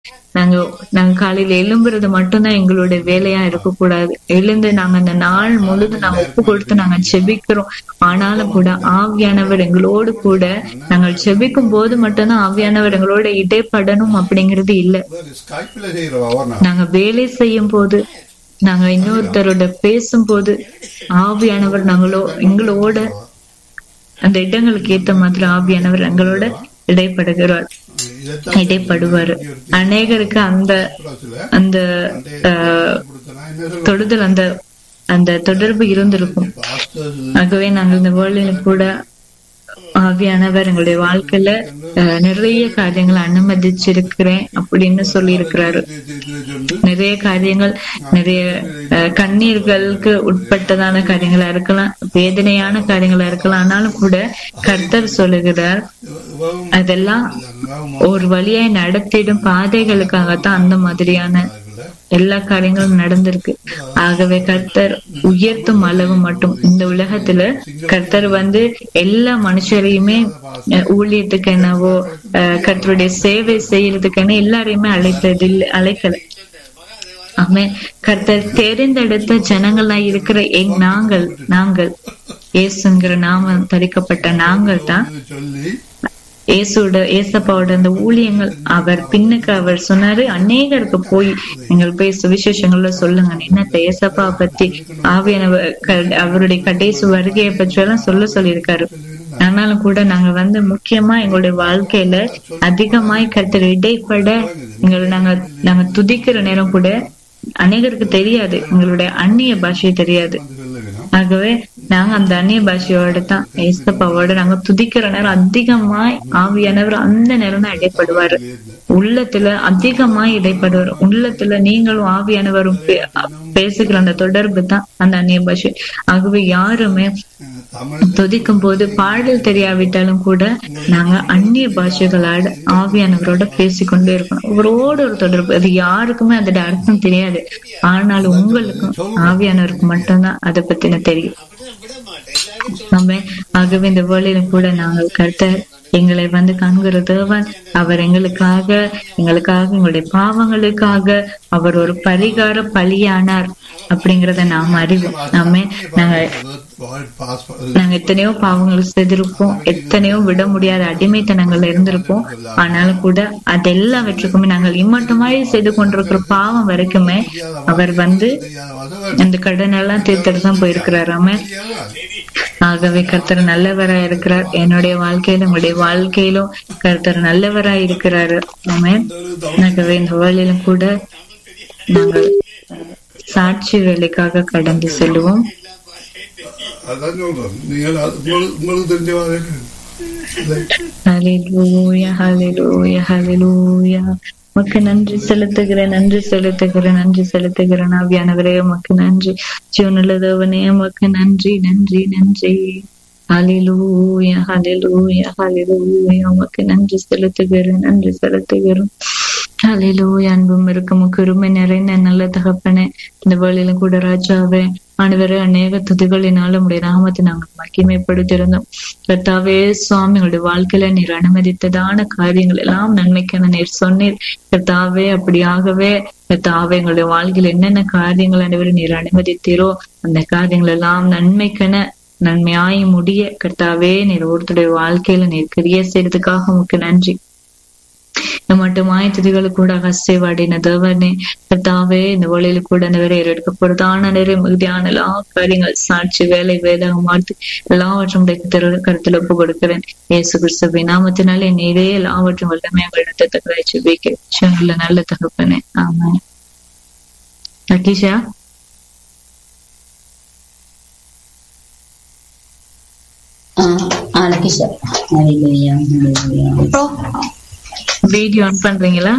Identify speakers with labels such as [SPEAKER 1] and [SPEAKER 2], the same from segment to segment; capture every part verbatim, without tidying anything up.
[SPEAKER 1] நாங்க நாங்க காலையில எழும்புறது மட்டும்தான் எங்களுடைய வேலையா இருக்கக்கூடாது. எழுந்து நாங்க அந்த நாள் முழுதும் நாங்க ஒப்பு கொடுத்து நாங்க செபிக்கிறோம். ஆனாலும் கூட ஆவியானவர் எங்களோடு கூட நாங்கள் செபிக்கும் போது மட்டும்தான் ஆவியானவர் எங்களோட இடைப்படணும் அப்படிங்கிறது இல்ல. நாங்க வேலை செய்யும் போது, நாங்க இன்னொருத்தரோட பேசும்போது ஆவியானவர் நாங்களோ எங்களோட அந்த இடங்களுக்கு ஏத்த மாதிரி ஆவியானவர் எங்களோட இடைப்படுகிறார் இடைப்படுவாரு. அநேகருக்கு அந்த அந்த தொடுதல் அந்த அந்த தொடர்பு இருந்திருக்கும். ஆகவே நாங்கள் இந்த வேர்ல்ட்ல கூட ஆவியானவர் எங்களுடைய வாழ்க்கையில அஹ் நிறைய காரியங்களை அனுமதிச்சிருக்கிறேன் அப்படின்னு சொல்லி இருக்கிறாரு. நிறைய காரியங்கள் நிறைய அஹ் கண்ணீர்களுக்கு உட்பட்டதான காரியங்களா இருக்கலாம், வேதனையான காரியங்களா இருக்கலாம். ஆனாலும் கூட கர்த்தர் சொல்லுகிறார், அதெல்லாம் ஒரு வழியாய் நடத்திடும் பாதைகளுக்காகத்தான் அந்த மாதிரியான எல்லா காரியங்களும் நடந்திருக்கு. ஆகவே கர்த்தர் உயர்த்தும் அளவு மட்டும் இந்த உலகத்துல கர்த்தர் வந்து எல்லா மனுஷரையுமே ஊழியத்துக்கு என்னவோ கர்த்தருடைய சேவை செய்யறதுக்கு எல்லாரையுமே அழைத்தது இல்லை, அழைக்கல. ஆமே, கர்த்தர் தெரிந்தெடுத்த ஜனங்களா இருக்கிற எங் நாங்கள் நாங்கள் இயேசுங்கிற நாமம் தரிக்கப்பட்ட நாங்கள் தான் ஏசோட ஏசப்பாவோட அந்த ஊழியங்கள். அவர் பின்னுக்கு அவர் சொன்னாரு, அநேகருக்கு போய் நீங்கள் போய் சுவிசேஷங்கள்ல சொல்லுங்க என்னத்த ஏசப்பா பத்தி, ஆவியானவர் அவருடைய கடைசி வருகையை பற்றி எல்லாம் சொல்ல சொல்லியிருக்காரு. ஆனாலும் கூட நாங்க வந்து முக்கியமா எங்களுடைய வாழ்க்கையில அதிகமாய் கர்த்தர் இடைப்பட எங்களை நாங்க நாங்க துதிக்கிற நேரம் கூட அநேகருக்கு தெரியாது, எங்களுடைய அந்நிய பாஷை தெரியாது. ஆகவே நாங்க அந்த அந்நிய பாஷையோட தான் ஏசப்பாவோட நாங்க துதிக்கிற நேரம் அதிகமாய் ஆவியானவர் அந்த நேரம் தான் இடைப்படுவாரு. உள்ளத்துல அதிகமாய் இடைப்படுவார். உள்ளத்துல நீங்களும் ஆவியானவரும் பேசுகிற அந்த தொடர்பு தான் அந்த அந்நிய பாஷை. ஆகவே யாருமே துதிக்கும் போது பாடல் தெரியாவிட்டாலும் கூட நாங்க அந்நிய பாஷைகளோட ஆவியானவரோட பேசிக்கொண்டே இருக்கணும். அவரோட ஒரு தொடர்பு. அது யாருக்குமே அதோட அர்த்தம் தெரியாது, ஆனாலும் உங்களுக்கும் ஆவியானவருக்கு மட்டும்தான் அதை பத்தின தெரியும். நம்ம ஆகவே இந்த வேளையில கூட நாங்கள் கர்த்தர் எங்களை வந்து காண்கிற தேவன், அவர் எங்களுக்காக எங்களுக்காக எங்களுடைய பாவங்களுக்காக அவர் ஒரு பரிகார பலியானார் அப்படிங்கறத நாம் அறிவோம். நாம நாங்க நாங்க எத்தனையோ பாவங்கள் செய்திருப்போம், எத்தனையோ விட முடியாத அடிமைத்தனங்கள்ல இருந்திருப்போம். ஆனாலும் கூட அதெல்லாவற்றுக்குமே நாங்கள் இம்மட்டுமாய் செய்து கொண்டிருக்கிற பாவம் வரைக்குமே அவர் வந்து அந்த கடனெல்லாம் தீர்த்துட்டு தான் போயிருக்கிறாராம. ஆகவே கர்த்தர் நல்லவரா இருக்கிறார். என்னுடைய வாழ்க்கையிலும் உங்களுடைய வாழ்க்கையிலும் கர்த்தர் நல்லவரா இருக்கிறாரு. ஆமென். ஆகவே இந்த வேளையிலும் கூட நாங்கள் சாட்சி வேலைக்காக கடந்து செல்வோம். ஹல்லேலூயா, ஹல்லேலூயா, ஹல்லேலூயா. உமக்கு நன்றி செலுத்துகிறேன், நன்றி செலுத்துகிறேன், நன்றி செலுத்துகிறேன். ஆவியானவரே உமக்கு நன்றி. ஜீவனுள்ள தேவனே உமக்கு நன்றி, நன்றி, நன்றி. ஹல்லேலூயா, ஹல்லேலூயா, ஹல்லேலூயா. உமக்கு நன்றி செலுத்துகிறேன், நன்றி செலுத்துகிறேன். ஹல்லேலூயா. அன்பும் இருக்கும் கிருபை நிறைந்த நல்ல தகப்பனே, இந்த வேளையிலும் கூட ராஜாவே ஆண்டவரே அநேக துதிகளினாலும் உடைய நாமத்தை நாங்கள் மகிமைப்படுத்தியிருந்தோம். கர்த்தாவே சுவாமி, உங்களுடைய வாழ்க்கையில நீர் அனுமதித்ததான காரியங்கள் எல்லாம் நன்மைக்கான நீர் சொன்னீர். கர்த்தாவே அப்படியாகவே கர்த்தாவே எங்களுடைய வாழ்க்கையில என்னென்ன காரியங்கள் ஆண்டவரே நீர் அனுமதித்தீரோ அந்த காரியங்கள் எல்லாம் நன்மைக்கென நன்மையாய் முடிய கர்த்தாவே நீர் ஒருத்தருடைய வாழ்க்கையில நீர் கிரியை செய்யறதுக்காக உமக்கு நன்றி. மட்டுமாய் துதிகளுக்கு கூட அசைவாடின தேவனே கர்த்தாவே, இந்த வழியில கூட நிறைய எடுக்க போறதான நிறைய மிகுதியான எல்லா காரியங்கள் சாட்சி வேலை வேதகம் மாற்றி எல்லாவற்றும் கருத்துல ஒப்பு கொடுக்கிறேன். இயேசு கிறிஸ்துவின் நாமத்தினாலே நீரே எல்லாவற்றும் வல்லமே எடுத்தக்கதாய் சுபிக்க நல்ல தகப்பனே. ஆமாம். லக்கீஷா வீடியோ ஆன் பண்றீங்களா?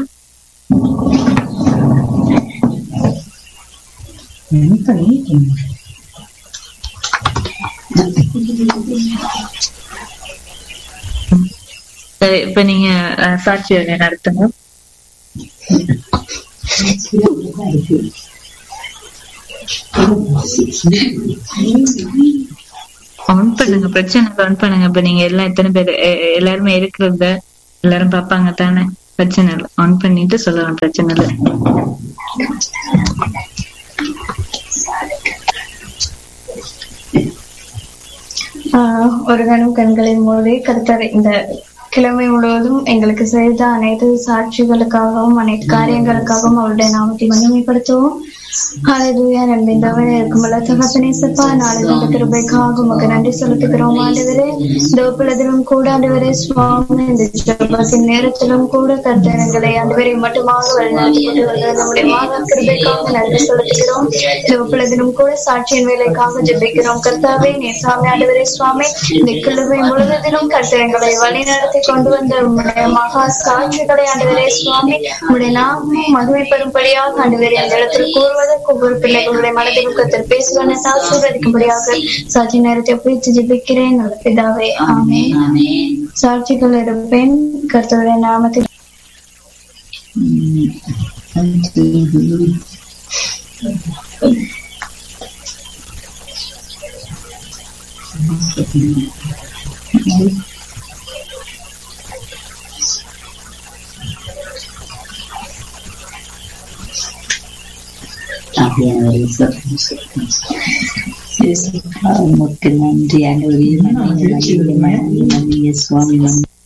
[SPEAKER 1] சரி, இப்ப நீங்க சாட்சி நடத்துங்க. ஆன் பண்ணுங்க, பிரச்சனை ஆன் பண்ணுங்க. இப்ப நீங்க எல்லாம் எத்தனை பேர் எல்லாருமே இருக்கிறத எல்லாரும் பாப்பாங்க தானே? பிரச்சனை இல்லை, ஆன் பண்ணிட்டு சொல்லலாம், பிரச்சனை இல்லை.
[SPEAKER 2] ஆஹ் ஒரு கணம் கண்களை மூடி கர்த்தர் இந்த கிழமை முழுவதும் எங்களுக்கு செய்த அனைத்து சாட்சிகளுக்காகவும் அனைத்து காரியங்களுக்காகவும் அவருடைய நாமத்தை மகிமைப்படுத்துவோம். ஹல்லேலூயா. நன்றிந்தவன் இருக்கும்போது தகப்பனேசப்பா, நாளை இந்த கிருபைக்காக உமக்கு நன்றி செலுத்துகிறோம் ஆண்டவரே. இந்த ஒப்புலதிலும் கூட ஆண்டவரே சுவாமி, இந்த ஜெபத்தின் நேரத்திலும் கூட கர்த்தர் எங்களை ஆண்டவரை மட்டுமாக வழிநடத்தி கொண்டு வருகிற நம்முடைய மாத கிருபைக்காக நன்றி செலுத்துகிறோம். இந்த ஒப்புலதிலும் கூட சாட்சியின் வேலைக்காக ஜெபிக்கிறோம் கர்த்தாவே. நேசாமி ஆண்டவரே சுவாமி, இந்த கிழமை முழுவதிலும் கர்த்தர் எங்களை வழி நடத்தி கொண்டு வந்த உங்களுடைய மகா சாட்சிகளை ஆண்டவரே சுவாமி, உங்களுடைய நாமும் மகிமை பெறும்படியாக ஆண்டவரே அந்த இடத்தில் கூறுவதற்கு ஒவ்வொரு பிள்ளைகளுடைய மனதில் கர்த்தர் பேசுவதை ஆசீர்வதிக்கும்படியாக சாட்சி நேரத்தை பிடித்து ஜெபிக்கிறேன் நல்ல பிதாவே, ஆமென். சாட்சிகள் இருப்பேன் கர்த்தருடைய நாமத்தில்.
[SPEAKER 3] உமக்கு நன்றி ஆண்டவரே, நன்றி சுவாமி.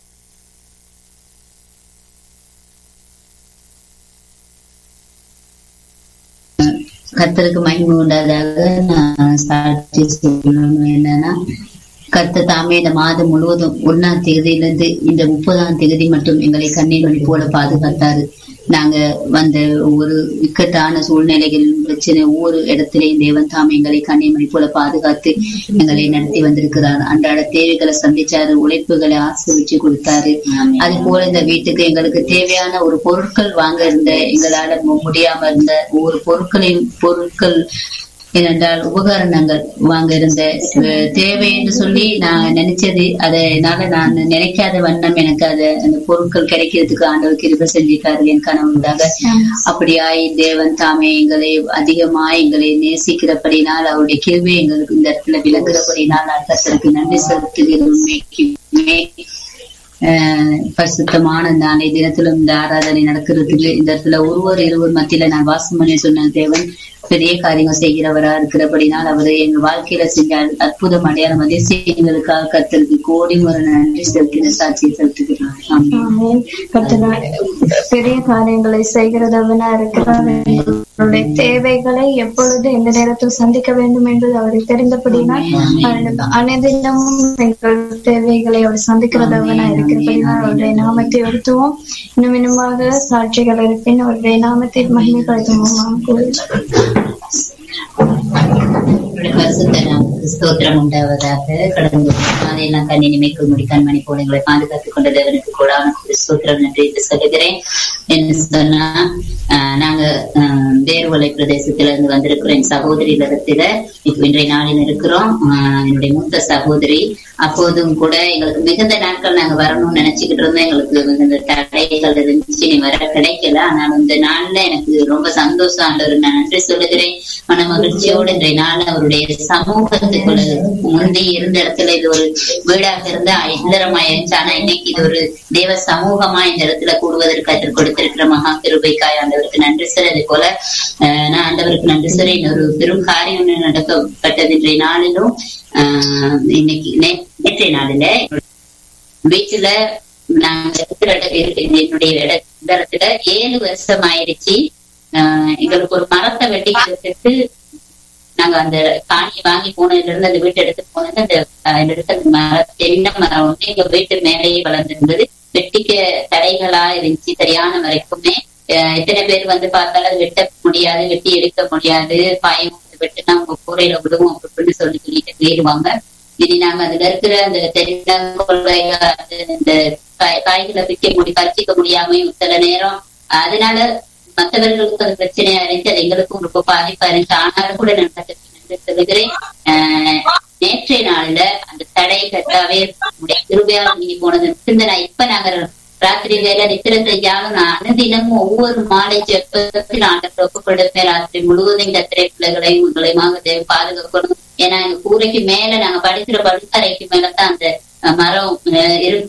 [SPEAKER 3] கர்த்தருக்கு மகிமை உண்டாதாக நான் சாட்சி சொல்லணும். என்னன்னா, கர்த்தர் தாமே இந்த மாதம் முழுவதும் ஒன்னாம் தேதியிலிருந்து இந்த முப்பதாம் தேதி மட்டும் எங்களை கண்ணீர் வழி போல பாதுகாத்தாரு. நாங்க வந்த ஒரு இக்கட்டான சூழ்நிலைகள் பிரச்சனை ஒவ்வொரு இடத்திலேயும் தேவன் தாமே எங்களை கண்ணீர் மணி போல பாதுகாத்து எங்களை நடத்தி வந்திருக்கிறார். அன்றாட தேவைகளை சந்திச்சாரு, உழைப்புகளை ஆசிர்வச்சு கொடுத்தாரு. அது போல இந்த வீட்டுக்கு எங்களுக்கு தேவையான ஒரு பொருட்கள் வாங்க இருந்த எங்களால முடியாம இருந்த ஒவ்வொரு பொருட்களையும் பொருட்கள் ஏனென்றால் உபகரணங்கள் வாங்க இருந்த தேவை என்று சொல்லி நான் நினைச்சது, அதனால நான் நினைக்காத வண்ணம் எனக்கு அது அந்த பொருட்கள் கிடைக்கிறதுக்கு ஆண்டவர் கிருபை செஞ்சிருக்காரு என் கணவனுக்காக. அப்படியாய் தேவன் தாமே எங்களை அதிகமாய் எங்களை நேசிக்கிறபடினால் அவருடைய கிருபை எங்களுக்கு இந்த இடத்துல விளங்குறபடினால் கர்த்தருக்கு நன்றி செலுத்துகிறது. உண்மைக்குமே ஆஹ் பரிசுத்தமான இந்த அன்னைய தினத்திலும் இந்த ஆராதனை நடக்கிறதுக்கு இந்த இடத்துல ஒருவர் இருவர் மத்தியில நான் வாசம் பண்ணி சொன்ன தேவன் பெரிய காரியங்கள் செய்கிறவரா இருக்கிறபடினால் அவரு எங்க வாழ்க்கையில செஞ்ச அற்புதம் அடையாளம் அதிசயங்களுக்காக கர்த்தருக்கு கோடி முறை நன்றி செலுத்தின சாட்சியை செலுத்துகிறார்.
[SPEAKER 2] பெரிய காரியங்களை செய்கிறதவனா இருக்கிறார். அவருடைய தேவைகளை எப்பொழுது எந்த நேரத்தில் சந்திக்க வேண்டும் என்பது அவரை தெரிந்தபடினால் அனைதினமும் எங்கள் தேவைகளை அவர் சந்திக்கிறதவனா இருக்கிறபடினால் அவருடைய நாமத்தை உயர்த்துவோம். இன்னும் இன்னுமாக சாட்சிகள் இருப்பின் அவருடைய நாமத்தை மகிமைப்படுத்துவோம்.
[SPEAKER 3] ஸ்தோத்திரம் உண்டாவதாக. கடந்த அதையெல்லாம் கண்ணி நிமைக்கு முடி கண்மணி போல எங்களை பாதுகாத்துக் கொண்ட தேவனுக்கு கூட ஸ்தோத்திரம் நன்றி என்று சொல்லுகிறேன். என்ன சொன்னா, நாங்க வேறுவலை பிரதேசத்துல இருந்து வந்திருக்கிறோம். என் சகோதரி இடத்துல இப்ப இன்றைய நாளில் இருக்கிறோம். என்னுடைய மூத்த சகோதரி. அப்போதும் கூட எங்களுக்கு மிகுந்த நாட்கள் நாங்க வரணும்னு நினைச்சுக்கிட்டு இருந்தோம். எங்களுக்கு மிகுந்த தடைகள் இருந்துச்சு, நீ வர கிடைக்கல. ஆனால் இந்த நாள்ல எனக்கு ரொம்ப சந்தோஷம். ஆண்டவர் நான் நன்றி சொல்லுகிறேன். மன மகிழ்ச்சியோடு இன்றைய நாள் அவருடைய சமூகத்துக்குள்ள முந்தி இருந்த இடத்துல இது ஒரு வீடாக இருந்தா இல்லறமாயிருச்சு. ஆனா இன்னைக்கு இது ஒரு தேவ சமூகமா இந்த இடத்துல கூடுவதற்கு கற்றுக் கொடுத்திருக்கிற மகா கிருபைக்காய் ஆண்டவருக்கு நன்றி சார். அதே போல அஹ் நான் ஆண்டவருக்கு நன்றி சார். இன்னொரு பெரும் காரியம் நடக்கப்பட்டது இன்றைய நாளிலும். ஆஹ் இன்னைக்கு நேற்றைய நாளில வீட்டுல நாங்க என்னுடைய இடத்துல ஏழு வருஷம் ஆயிடுச்சு. ஆஹ் எங்களுக்கு ஒரு மரத்தை வெட்டி எடுத்துட்டு நாங்க அந்த காணியை வாங்கி போனதுல இருந்து அந்த வீட்டை எடுத்து போனது அந்த இடத்துல மர தென்னை மரம் வந்து எங்க வீட்டு மேலேயே வளர்ந்துருந்தது. வெட்டிக்க தடைகளா இருந்துச்சு சரியான வரைக்குமே. எத்தனை பேர் வந்து பார்த்தாலும் அது வெட்ட முடியாது, வெட்டி எடுக்க முடியாது, பாயம் வெட்டுனா உங்க கூரையில விடுவோம் அப்படின்னு சொல்லி சொல்லிட்டு போயிடுவாங்க. இனி நாங்க அதுல இருக்கிற அந்த தென்னங்கொள்ளைகள் இந்த காய்களை விற்க முடி பறிச்சிக்க முடியாம சில நேரம் அதனால மற்றவர்களுக்கு அது பிரச்சனையா இருந்துச்சு. அது எங்களுக்கும் ரொம்ப பாதிப்பா இருந்துச்சு. ஆனாலும் கூட நான் சொல்லுகிறேன், ஆஹ் நேற்றைய நாள்ல அந்த தடை கட்டாவே திருவிழா நீங்க போனது நான் இப்ப நாங்க ராத்திரி வேலை நித்திர செய்யாலும் நான் அனுதினமும் ஒவ்வொரு மாலை ஜெபத்தில் ஆண்டவரை ஒப்புக்கொடுப்பேன். ராத்திரி முழுவதும் கத்திரை பிள்ளைகளையும் உங்களையுமாக தேவை பாதுகாக்கணும். ஏன்னா எங்க கூரைக்கு மேல நாங்க படிக்கிற படுக்கறைக்கு மேலதான் அந்த மரம் இருக்கும்.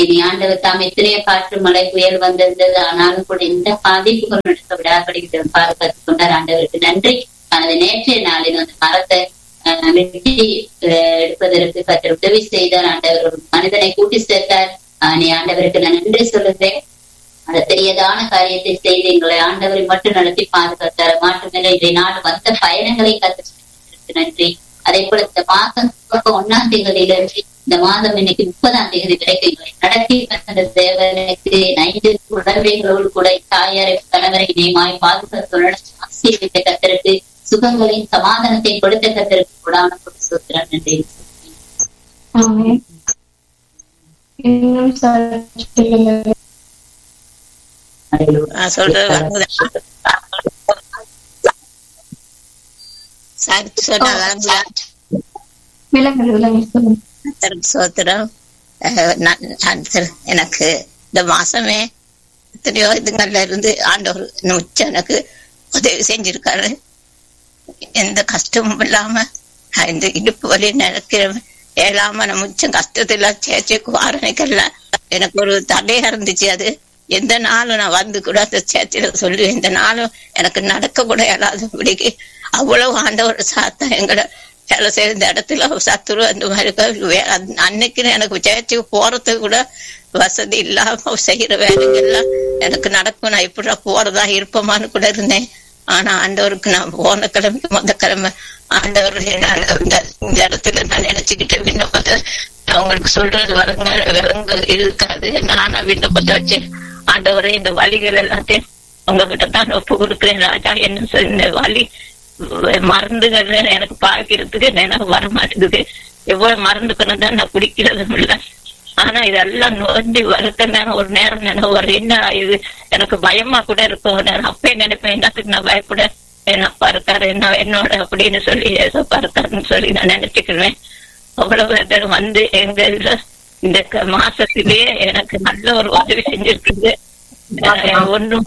[SPEAKER 3] இனி ஆண்டவர் தாம் எத்தனையோ காற்று மழை புயல் வந்திருந்தது, ஆனாலும் கூட இந்த பாதிப்புகள் நடக்க விடாபடி பாதுகாத்துக் கொண்டார். ஆண்டவருக்கு நன்றி. தனது நேற்றைய நாளில் அந்த மரத்தை வெட்டி எடுப்பதற்கு கற்று உதவி செய்தார். ஆண்டவர் மனிதனை கூட்டி சேர்த்தார். நீ ஆண்டவருக்கு நான் நன்றி சொல்லுகிறேன். அந்த பெரியதான காரியத்தை செய்து எங்களை ஆண்டவரை மட்டும் நடத்தி பாதுகாத்தார். மாற்றமில்லை இதை நாடு வந்த பயணங்களை கற்று நன்றி. அதே போல இந்த மாதம் ஒன்னாம் தேதியில இந்த மாதம் இன்னைக்கு முப்பதாம் தேதி வரைக்கும் எங்களை நடத்தி வந்த தேவனுக்கு ஐந்து குழந்தைகளோடு கூட தாயாரை கணவரை இணையமாய் பாதுகாத்து ஆசீர்வதித்த கத்தருக்கு சுகங்களையும் சமாதானத்தையும் கொடுத்த கத்தருக்கு கூடான சூத்திரம் நன்றி.
[SPEAKER 4] சோத்திரம். எனக்கு இந்த மாசமே எத்தனையோ இதுங்கள்ல இருந்து ஆண்டவர் உச்ச எனக்கு உதவி செஞ்சிருக்காரு. எந்த கஷ்டமும் இல்லாம இந்த இடுப்பு வலி நினைக்கிறேன் ஏழாம நம்ம உச்சம் கஷ்டத்துல சேச்சைக்கு ஆரணிக்கல எனக்கு ஒரு தடையா இருந்துச்சு. அது எந்த நாளும் நான் வந்து கூட அந்த சேச்சில சொல்லுவேன். இந்த நாளும் எனக்கு நடக்க கூட இயலாதபடிக்கு அவ்வளவு ஆண்டவர் சாத்தா எங்களை வேலை செய்த இடத்துல சத்துரு அந்த மாதிரி அன்னைக்கு எனக்கு சேச்சுக்கு போறதுக்கு கூட வசதி இல்லாம செய்யற வேலைகள்லாம் எனக்கு நடக்கும். நான் இப்படி போறதா இருப்போமான்னு கூட இருந்தேன். ஆனா ஆண்டவருக்கு நான் போன கிழமை மொத கிழமை ஆண்டவர் இந்த இடத்துல நான் நினைச்சுக்கிட்டு விண்ணப்பத்தை அவங்களுக்கு சொல்றது வரங்க விலங்கு இருக்காது. நானா விண்ணப்பத்தை வச்சு ஆண்டவரை இந்த வழிகள் எல்லாத்தையும் உங்ககிட்ட தான் ஒப்பு கொடுக்குறேன் ராஜா. என்ன இந்த வழி மருந்துகள் எனக்கு பாக்கிறதுக்கு எனக்கு வர மாட்டேங்குது. எவ்வளவு மருந்துக்கணும் தான் நான் குடிக்கிறதும் இல்லை. ஆனா இதெல்லாம் நோண்டி வருத்த நேரம் ஒரு நேரம் நினைவு வரும். என்ன இது எனக்கு பயமா கூட இருக்கும். அப்பே நினைப்பேன் என்னத்துக்கு நான் பயப்பட என்னப்பா இருக்காரு என்ன என்னோட அப்படின்னு சொல்லி ஏசப்பா இருக்காருன்னு சொல்லி நான் நினைச்சுக்கிறேன். அவ்வளவு வந்து எங்க இதுல இந்த மாசத்திலேயே எனக்கு நல்ல ஒரு உதவி செஞ்சிருக்குது. ஒன்றும்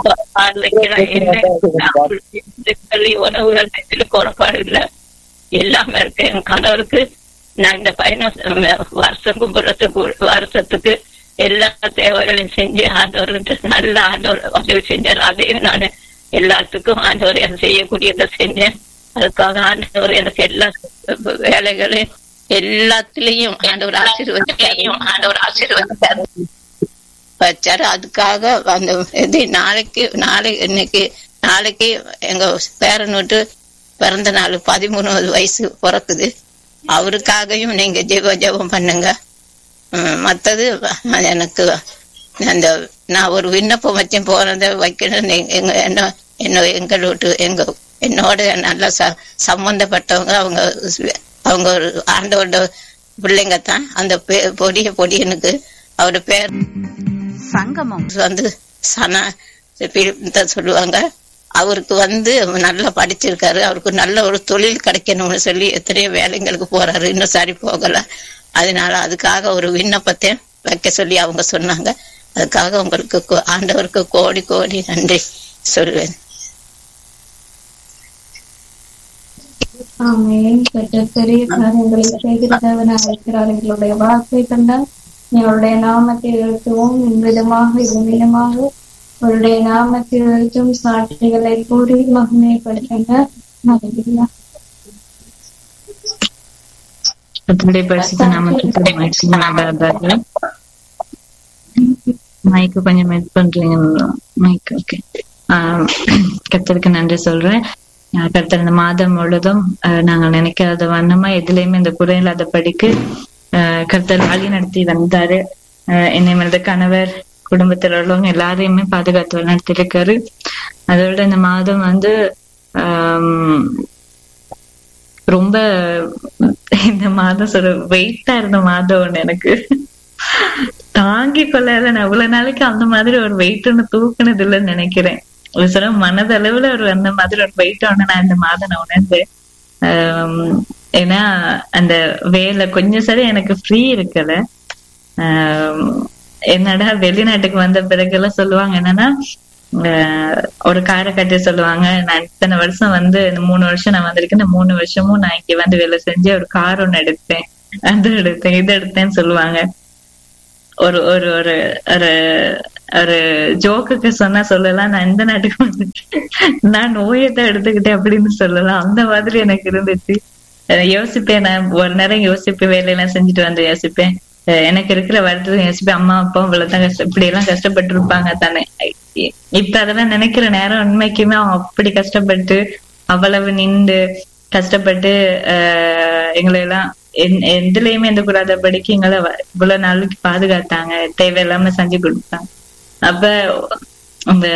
[SPEAKER 4] உணவுகள் குறைபாடு இல்லை, எல்லாமே இருக்கு. என் கணவருக்கு நான் இந்த பயணம் வருஷம் கும்புறத்துக்கு வருஷத்துக்கு எல்லா தேவைகளையும் செஞ்சு ஆண்டவர்கிட்ட நல்ல ஆண்டவர் உதவி செஞ்சார். அதையும் நான் எல்லாத்துக்கும் ஆண்டவர் செய்யக்கூடியதை செஞ்சேன். அதுக்காக ஆண்டவர் எனக்கு எல்லா வேலைகளையும் எல்லாத்துலயும் ஆண்டவர் ஆசீர்வதிச்சாரையும் ஆண்டவர் ஆசீர்வதிச்சாரு வச்சாரு. அதுக்காக அந்த இது நாளைக்கு நாளை இன்னைக்கு நாளைக்கு எங்க பேரன் விட்டு பிறந்த நாள் பதிமூணாவது வயசு பிறக்குது. அவருக்காகவும் நீங்க ஜெப ஜெபம் பண்ணுங்க. மற்றது எனக்கு அந்த நான் ஒரு விண்ணப்பம் வச்சு போனதை வைக்கணும். எங்க என்ன என்ன எங்களோட்டு எங்க என்னோட நல்லா ச சம்பந்தப்பட்டவங்க அவங்க அவங்க ஒரு ஆண்டோட பிள்ளைங்க தான். அந்த பொடிய பொடியனுக்கு அவரு பேர் சங்கமம் வந்து சனா சொல்லுவாங்க. அவருக்கு வந்து நல்லா படிச்சிருக்காரு. அவருக்கு நல்ல ஒரு தொழில் கிடைக்கணும்னு சொல்லி எத்தனையோ வேலைங்களுக்கு போறாரு. இன்னும் சரி போகல. அதனால அதுக்காக ஒரு விண்ணப்பத்தை வைக்க சொல்லி அவங்க சொன்னாங்க. அதுக்காக உங்களுக்கு ஆண்டவருக்கு கோடி கோடி நன்றி சொல்லுவேன்.
[SPEAKER 2] பெரிய காரியங்களை செய்கிறவனாக இருக்கிறார். எங்களுடைய வார்த்தை கண்டால் எங்களுடைய நாமத்தை எழுத்துவோம். விதமாக விதமாக அவருடைய நாமத்தை எழுத்தும் சாட்சிகளை கூறி மகிமைப்படுத்துங்க.
[SPEAKER 1] மைக்கு கொஞ்சம் மெட் பண்றீங்க மைக். ஓகே, கர்த்தருக்கு நன்றி சொல்றேன். கர்த்தர் இந்த மாதம் முழுதும் நாங்கள் நினைக்காத வண்ணமா எதுலையுமே இந்த குறை இல்லாத படிக்கு கர்த்தர் வழி நடத்தி வந்தாரு. என்னை மனத கணவர் குடும்பத்தில் உள்ளவங்க எல்லாரையுமே பாதுகாத்து நடத்திருக்காரு. அதோட இந்த மாதம் வந்து ஆஹ் ரொம்ப இந்த மாதம் சொல்ற வெயிட்டா இருந்த மாதம் ஒண்ணு எனக்கு தாங்கி கொள்ளாத. நான் இவ்வளவு நாளைக்கு அந்த மாதிரி ஒரு வெயிட் ஒண்ணு தூக்குனது இல்லைன்னு நினைக்கிறேன். ஒரு சில மனதளவுல ஒரு அந்த மாதிரி ஒரு வெயிட் ஒண்ணு நான் இந்த மாதம் நான் உணர்ந்தேன். ஆஹ் ஏன்னா அந்த வேலை கொஞ்சம் சரி எனக்கு ஃப்ரீ இருக்கல. ஆஹ் என்னடா வெளிநாட்டுக்கு வந்த பிறகு எல்லாம் சொல்லுவாங்க என்னன்னா ஒரு காரை கட்டி சொல்லுவாங்க, நான் இத்தனை வருஷம் வந்து மூணு வருஷம் நான் வந்திருக்கேன், இந்த மூணு வருஷமும் நான் இங்க வந்து வேலை செஞ்சு ஒரு கார் ஒண்ணு எடுத்தேன், அது எடுத்தேன் இது எடுத்தேன்னு சொல்லுவாங்க. ஒரு ஒரு ஒரு ஒரு ஒரு ஜோக்குக்கு சொன்னா சொல்லலாம், நான் இந்த நாட்டுக்கு வந்துட்டேன், நான் நோயத்தான் எடுத்துக்கிட்டேன் அப்படின்னு சொல்லலாம். அந்த மாதிரி எனக்கு இருந்துச்சு. யோசிப்பேன், நான் ஒரு நேரம் யோசிப்பேன், வேலையெல்லாம் செஞ்சுட்டு வந்து யோசிப்பேன், எனக்கு இருக்கிற வருத்தத்தை யோசிப்பேன், அம்மா அப்பா இவ்வளவுதான் கஷ்டம், இப்படி எல்லாம் கஷ்டப்பட்டு இருப்பாங்க தானே. இப்ப அதெல்லாம் நினைக்கிற நேரம் உண்மைக்குமே அவங்க அப்படி கஷ்டப்பட்டு அவ்வளவு நின்று கஷ்டப்பட்டு ஆஹ் எங்களை எல்லாம் எதுலயுமே எந்த கூடாதபடிக்கு எங்களை இவ்வளவு நாளைக்கு பாதுகாத்தாங்க, தேவையில்லாம செஞ்சு கொடுத்தாங்க. அப்ப அந்த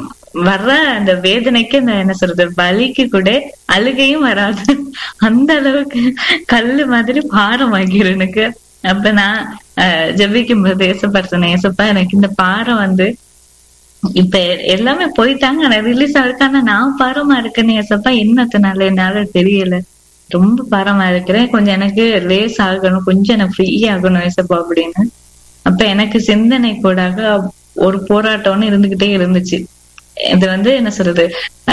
[SPEAKER 1] வர்ற அந்த வேதனைக்கு இந்த என்ன சொல்றது, வலிக்கு கூட அழுகையும் வராது, அந்த அளவுக்கு கல்லு மாதிரி பாரம் ஆகிரும் எனக்கு. அப்ப நான் அஹ் ஜெபிக்கும் போது ஏசப்பா சொன்னேன், ஏசப்பா எனக்கு இந்த பாரம் வந்து இப்ப எல்லாமே போயிட்டாங்க, ஆனா ரிலீஸ் ஆயிருக்கான நான் பாரமா இருக்கேன்னு ஏசப்பா என்னத்தினால என்னால தெரியல, ரொம்ப பாரமா இருக்கிறேன், கொஞ்சம் எனக்கு லேஸ் ஆகணும், கொஞ்சம் எனக்கு ஃப்ரீ ஆகணும் ஏசப்பா அப்படின்னு. அப்ப எனக்கு சிந்தனை கூடாக ஒரு போராட்டம்னு இருந்துகிட்டே இருந்துச்சு. இது வந்து என்ன சொல்றது,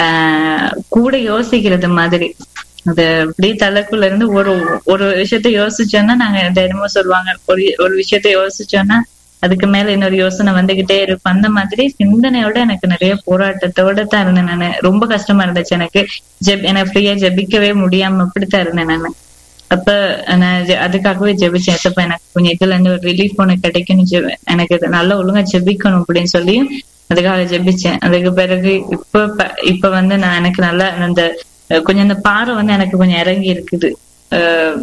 [SPEAKER 1] ஆஹ் கூட யோசிக்கிறது மாதிரி, அது அப்படியே தலைக்குள்ள இருந்து ஒரு ஒரு விஷயத்த யோசிச்சோன்னா, நாங்க தினமும் சொல்லுவாங்க, ஒரு ஒரு விஷயத்த யோசிச்சோன்னா அதுக்கு மேல இன்னொரு யோசனை வந்துகிட்டே இருக்கும். அந்த மாதிரி சிந்தனையோட எனக்கு நிறைய போராட்டத்தோட தான் இருந்தேன் நானு. ரொம்ப கஷ்டமா இருந்துச்சு எனக்கு, ஜெப் எனக்கு ஃப்ரீயா ஜெபிக்கவே முடியாம அப்படித்தான் இருந்தேன் நானு. அப்ப நான் அதுக்காகவே ஜெபிச்சேன், ஏசப்பா எனக்கு கொஞ்சம் இதுல இருந்து ஒரு ரிலீஃப் ஒண்ணு கிடைக்கணும், எனக்கு நல்லா ஒழுங்கா ஜெபிக்கணும் அப்படின்னு சொல்லி அதுக்காக ஜெபிச்சேன். அதுக்கு பிறகு இப்ப இப்ப வந்து நான் எனக்கு நல்லா அந்த கொஞ்சம் அந்த பாறை வந்து எனக்கு கொஞ்சம் இறங்கி இருக்குது, அஹ்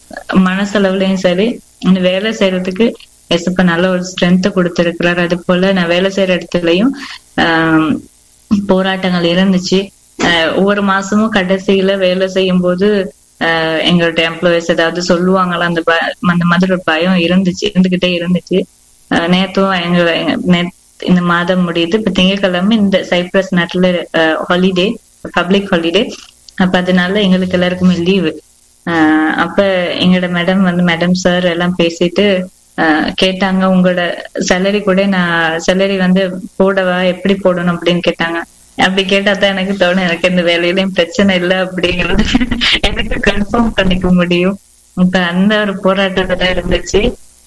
[SPEAKER 1] மனசளவுலயும் சரி, வேலை செய்யறதுக்கு ஏசப்பா நல்ல ஒரு ஸ்ட்ரென்த் கொடுத்திருக்கிறார். அது போல நான் வேலை செய்யற இடத்துலயும் ஆஹ் போராட்டங்கள் இருந்துச்சு. ஆஹ் ஒவ்வொரு மாசமும் கடைசியில வேலை செய்யும் போது ஆஹ் எங்களோட எம்ப்ளாயிஸ் ஏதாவது சொல்லுவாங்களா, அந்த அந்த மாதிரி ஒரு பயம் இருந்துச்சு, இருந்துகிட்டே இருந்துச்சு. ஆஹ் நேத்தும் எங்க இந்த மாதம் முடியுது, இப்ப திங்கட்கிழமை இந்த சைப்ரஸ் நாட்டுல ஹாலிடே, பப்ளிக் ஹாலிடே, அப்ப அதனால எங்களுக்கு எல்லாருக்குமே லீவு. ஆஹ் அப்ப எங்களோட மேடம் வந்து மேடம் சார் எல்லாம் பேசிட்டு ஆஹ் கேட்டாங்க, உங்களோட சேலரி கூட நான் சேலரி வந்து போடவா, எப்படி போடணும் அப்படின்னு கேட்டாங்க. அப்படி கேட்டாதான் எனக்கு தோணும், எனக்கு இந்த வேலையிலயும் பிரச்சனை இல்லை அப்படிங்கிறது எனக்கு கன்ஃபார்ம் பண்ணிக்க முடியும். இப்ப அந்த ஒரு போராட்டத்துல தான் இருந்துச்சு.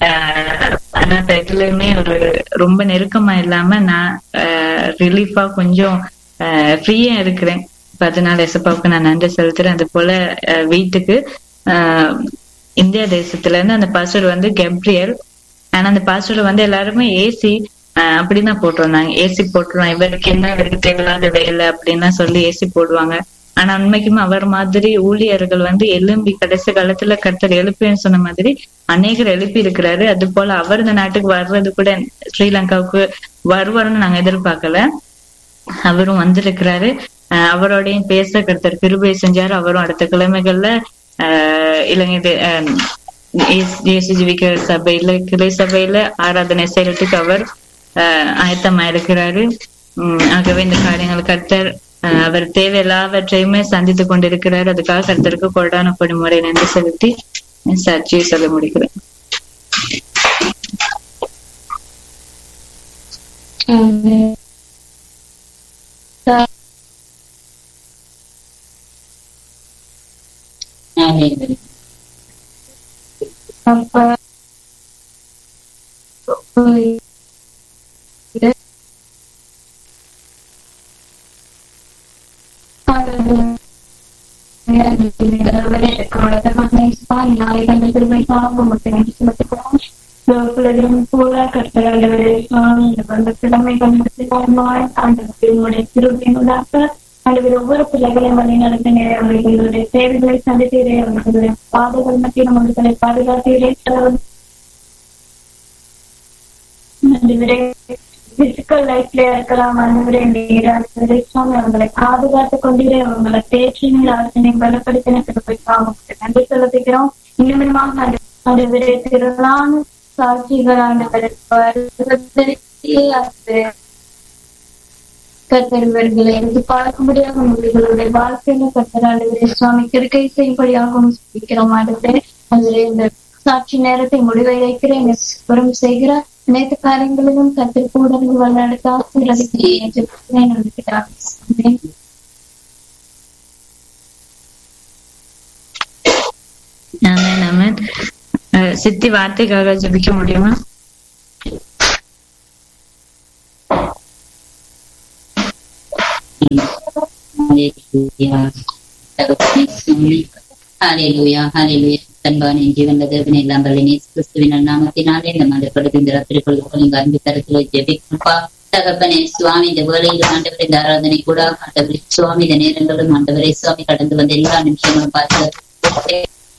[SPEAKER 1] ஆஹ் ஆனா இதுலயுமே ஒரு ரொம்ப நெருக்கமா இல்லாம நான் ஆஹ் ரிலீஃபா கொஞ்சம் ஆஹ் ஃப்ரீயா இருக்கிறேன். இப்ப அதனால எசப்பாவுக்கு நான் நன்றி செலுத்துறேன். அது போல வீட்டுக்கு ஆஹ் இந்தியா தேசத்துல இருந்து அந்த பாஸ்டர் வந்து கெப்ரியல், ஆனா அந்த பாஸ்டர் வந்து எல்லாருமே ஏசி ஆஹ் அப்படிதான் போட்டிருந்தாங்க, ஏசி போட்டுருவாங்க, இவருக்கு என்ன இவருக்கு தேவையில்லாத வேலை அப்படின்னா சொல்லி ஏசி போடுவாங்க. ஆனா உண்மைக்குமே அவர் மாதிரி ஊழியர்கள் வந்து எழும்பி கடைசி காலத்துல கர்த்தர் எழுப்பின்னு சொன்ன மாதிரி அநேகர் எழுப்பி இருக்கிறாரு. அது போல அவர் இந்த நாட்டுக்கு வர்றது கூட ஸ்ரீலங்காவுக்கு வருவாருன்னு நாங்க எதிர்பார்க்கல, அவரும் வந்திருக்கிறாரு. ஆஹ் அவரோடையும் பேச கர்த்தர் கிருபை செஞ்சாரு. அவரும் அடுத்த கிழமைகள்ல ஆஹ் இலங்கை ஜீவிக்கிற சபையில கிளை சபையில ஆராதனை செய்யறதுக்கு அவர் ஆஹ் ஆயத்தமா இருக்கிறாரு. உம் ஆகவே இந்த காரியங்கள் கர்த்தர் ஆஹ் அவர் தேவை எல்லாவற்றையுமே சந்தித்து கொண்டிருக்கிறாரு. அதுக்காக கர்த்தருக்கு கொடான பொடிமுறை நன்றி செலுத்தி சாட்சியை சொல்ல முடிக்கிறேன்.
[SPEAKER 2] அப்ப பூரா கட்டளை ஒவ்வொரு பிள்ளைகளையும் வழி நடத்தினே, அவர்களுடைய தேவைகளை சந்தித்தீரே, அவர்களுடைய பாதைகள் மத்தியில் அவர்களை பாதுகாத்தீரே. பிசிக்கல் லைஃப்ல இருக்கலாம் அவங்களை பாதுகாத்து கொண்டீரே, அவங்களை தேற்றினை ஆலோசனை பலப்படுத்தின நன்றி செலுத்துகிறோம். இன்னுமாக அந்த விரை திரளான சாட்சிகள் கர்த்தர்களை எடுத்து பார்க்க முடியாத உங்களுடைய வாழ்க்கையில கர்த்தராளுடைய சுவாமி கிருக்கை செய்யும்படியாகவும் சொல்லிக்கிறோம். அடுத்து அதில் இந்த சாட்சி நேரத்தை முடிவை வைக்கிறேன் புறம் செய்கிற அனைத்து காரியங்களிலும் கர்த்தர் கூட வழிநடத்த ஆசீர்வதிக்கிறேன்.
[SPEAKER 1] சித்தி வார்த்தைக்காக ஜபிக்க முடியுமா?
[SPEAKER 3] ஹalleluya ஹalleluya தன்பானே ஜீவன தேவனே எல்லாம் வல்ல இயேசு கிறிஸ்துவின் நாமத்தினாலே இந்த மதப்படுத்த இந்த ராத்திரிக்குள் நீங்க அன்பு தரத்துல ஜெபிப்பா தகப்பனே சுவாமி. இந்த வேளையில் ஆண்டவரே இந்த ஆராதனை கூட ஆண்டவரே சுவாமி இந்த நேரங்களும் ஆண்டவரே சுவாமி கடந்து வந்த எல்லா நிமிஷங்களும் பார்த்து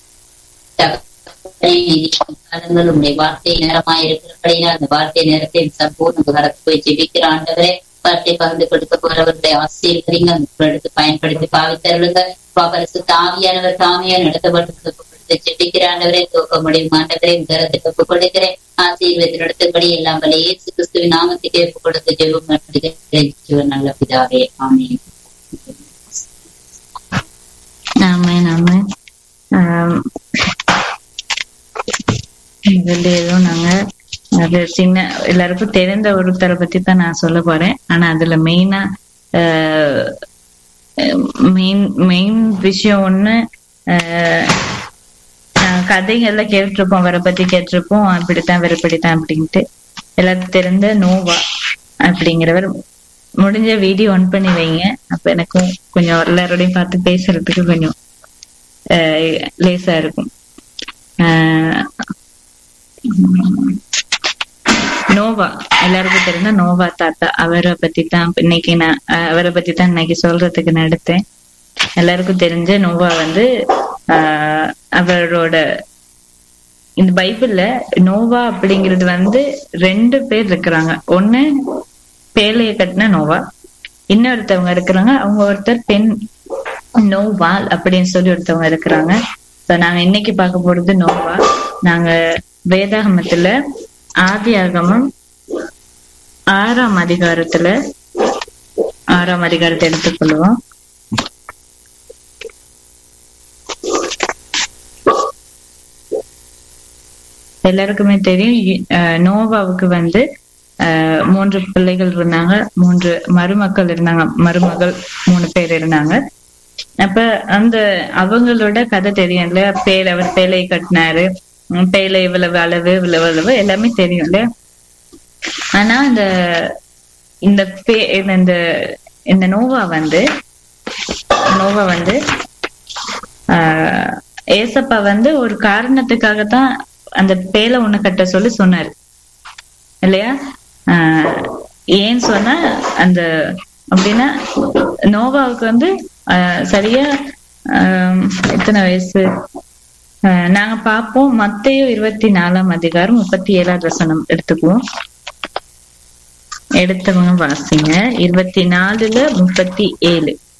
[SPEAKER 3] காலங்கள் உடைய வார்த்தை நேரமாய் இருக்கிறபடியா அந்த வார்த்தை நேரத்தை சம்பூர்ண கரத்து போய் ஜெபிக்கிற ஆண்டவரே வார்த்தை பகிர்ந்து கொடுக்க போறவர்களை ஆசீர்வதிங்க அந்த எடுத்து பயன்படுத்தி பாவித்தருளுங்க. பாபரசு தாவியானவர் தாமியா நடத்தப்பட்டு ஜெபிக்கிற ஆண்டவரே தூக்க முடியும் ஆண்டவரே கரத்துக்கு ஒப்புக் கொடுக்கிறேன். ஆசீர்வதின் நடத்தபடி எல்லாம் வல்ல இயேசு கிறிஸ்துவின் நாமத்துக்கு ஒப்புக் கொடுத்து ஜெபம் நல்ல பிதாவே ஆமென்.
[SPEAKER 1] ஆமென் ஆமென். ஏதோ நாங்க அது சின்ன எல்லாருக்கும் தெரிந்த ஒருத்தரை பத்தி தான் நான் சொல்ல போறேன். ஆனா அதுல மெயினா மெயின் மெயின் விஷயம் ஒண்ணு, கதைகள்ல கேட்டிருப்போம், அவரை பத்தி கேட்டிருப்போம், அப்படித்தான் வெறுப்படித்தான் அப்படின்ட்டு. எல்லாருக்கும் தெரிந்த நோவா அப்படிங்கிறவர். முடிஞ்ச வீடியோ ஆன் பண்ணி வைங்க, அப்ப எனக்கும் கொஞ்சம் எல்லாரோடையும் பார்த்து பேசுறதுக்கு கொஞ்சம் அஹ் லேசா இருக்கும். ஆஹ் நோவா எல்லாருக்கும் தெரிந்த நோவா தாத்தா, அவரை பத்தி தான் இன்னைக்கு நான் அவரை பத்தி தான் இன்னைக்கு சொல்றதுக்கு நான் எடுத்தேன். எல்லாருக்கும் தெரிஞ்ச நோவா வந்து ஆஹ் அவரோட இந்த பைபிள்ல நோவா அப்படிங்கிறது வந்து ரெண்டு பேர் இருக்கிறாங்க. ஒண்ணு பேழைய கட்டின நோவா, இன்னொருத்தவங்க இருக்கிறாங்க அவங்க ஒருத்தர் பெண் நோவால் அப்படின்னு சொல்லி ஒருத்தவங்க இருக்கிறாங்க. சோ நாங்க இன்னைக்கு பார்க்க போறது நோவா. நாங்க வேதாகமத்துல ஆதி ஆகமம் ஆறாம் அதிகாரத்துல ஆறாம் அதிகாரத்தை எடுத்துக்கொள்வோம். எல்லாருக்குமே தெரியும் நோவாவுக்கு வந்து அஹ் மூன்று பிள்ளைகள் இருந்தாங்க, மூன்று மருமக்கள் இருந்தாங்க, மருமகள் மூணு பேர் இருந்தாங்க. அப்ப அந்த அவங்களோட கதை தெரியும் இல்லையா? பேர் அவர் பேழையை கட்டினாரு, பேழை இவ்வளவு அளவு இவ்வளவு அளவு எல்லாமே தெரியும் இல்லையா? ஆனா இந்த இந்த பே இந்த இந்த நோவா வந்து நோவா வந்து ஆஹ் ஏசப்பா வந்து ஒரு காரணத்துக்காகத்தான் அந்த பேழை ஒண்ணு கட்ட சொல்லி சொன்னாரு இல்லையா? ஆஹ் ஏன்னு சொன்னா அந்த அப்படின்னா நோவாவுக்கு வந்து ஆஹ் சரியா ஆஹ் எத்தனை வயசு நாங்க பார்ப்போம். மத்தேயு இருபத்தி நாலாம் அதிகாரம் முப்பத்தி ஏழாவது வசனம் எடுத்துக்குவோம். எடுத்தவங்க வாசிங்க. இருபத்தி நாலுல முப்பத்தி ஏழு